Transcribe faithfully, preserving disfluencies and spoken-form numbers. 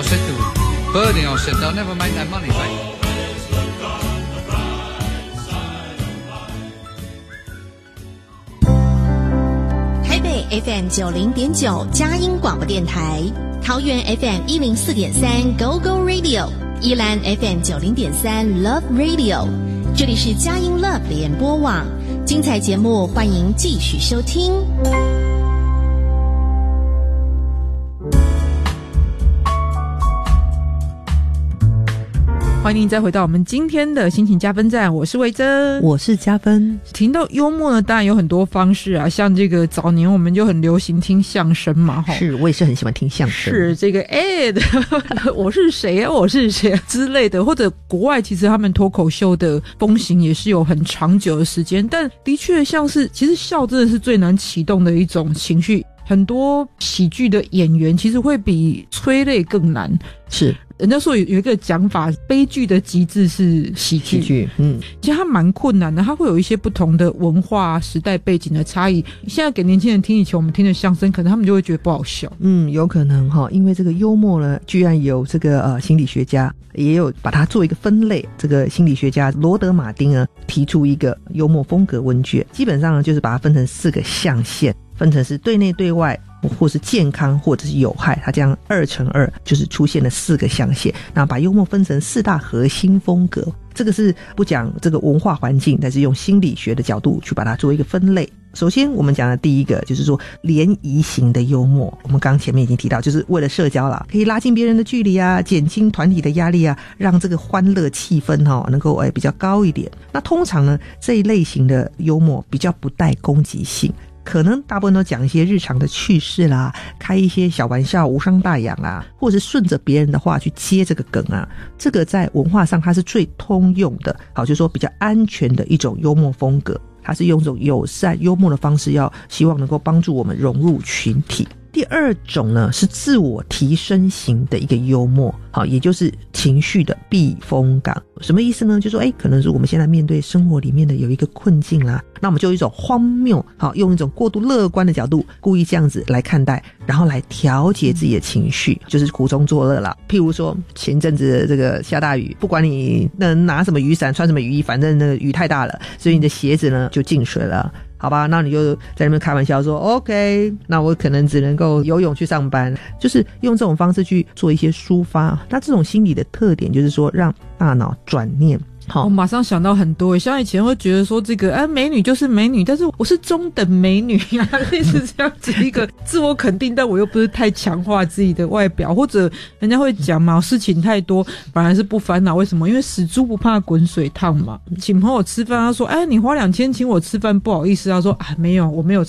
settled. Burning or settled, they'll never make that money back. F M 九零点九佳音广播电台，桃园 F M 一零四点三 Go Go Radio， 宜兰 F M 九零点三 Love Radio， 这里是佳音 Love 联播网，精彩节目欢迎继续收听。 欢迎再回到我们今天的心情加分站，我是维珍， 我是加分。 听到幽默呢，当然有很多方式啊，像这个早年我们就很流行听相声嘛， 是我也是很喜欢听相声， 是这个哎、欸，我是谁啊，我是谁、啊、之类的，或者国外其实他们脱口秀的风行也是有很长久的时间，但的确像是其实笑真的是最难启动的一种情绪。很多喜剧的演员其实会比催泪更难， 是人家说有有一个讲法，悲剧的极致是喜剧， 喜剧，嗯， 其实它蛮困难的，它会有一些不同的文化、时代背景的差异。现在给年轻人听以前我们听的相声，可能他们就会觉得不好笑。 嗯，有可能哈，因为这个幽默呢，居然有这个呃心理学家也有把它做一个分类。这个心理学家罗德马丁呢提出一个幽默风格问卷，基本上呢就是把它分成四个象限。分成是对内对外，或是健康或者是有害，它这样二乘二就是出现了四个象限。那把幽默分成四大核心风格，这个是不讲这个文化环境，但是用心理学的角度去把它做一个分类。首先我们讲的第一个就是说联谊型的幽默，我们刚刚前面已经提到，就是为了社交啦，可以拉近别人的距离啊，减轻团体的压力啊，让这个欢乐气氛哦能够哎比较高一点。那通常呢这一类型的幽默比较不带攻击性，可能大部分都讲一些日常的趣事啦，开一些小玩笑，无伤大雅啦，或者是顺着别人的话去接这个梗啊，这个在文化上它是最通用的，好，就是说比较安全的一种幽默风格，它是用这种友善幽默的方式，要希望能够帮助我们融入群体。第二种呢是自我提升型的一个幽默，好，也就是情绪的避风港。什么意思呢？就说哎，可能是我们现在面对生活里面的有一个困境啦，那我们就有一种荒谬，好，用一种过度乐观的角度，故意这样子来看待，然后来调节自己的情绪，就是苦中作乐啦。譬如说前阵子这个下大雨，不管你能拿什么雨伞，穿什么雨衣，反正那个雨太大了，所以你的鞋子呢就进水了。好吧，那你就在那边开玩笑说 OK， 那我可能只能够游泳去上班，就是用这种方式去做一些抒发。那这种心理的特点就是说让大脑转念。好， 我马上想到很多，像以前会觉得说这个啊美女就是美女，但是我是中等美女啊，类似这样子一个自我肯定，但我又不是太强化自己的外表，或者人家会讲嘛，事情太多反而是不烦恼，为什么？因为死猪不怕滚水烫嘛。请朋友吃饭，他说哎你花两千请我吃饭，不好意思，他说啊没有，我没有